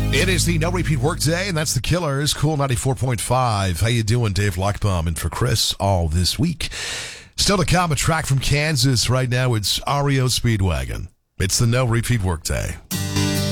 It is the No Repeat Workday, and that's the Killers. Cool 94.5. How you doing, Dave Lockbaum? And for Chris, all this week. Still to come, a track from Kansas right now. It's REO Speedwagon. It's the No Repeat Workday.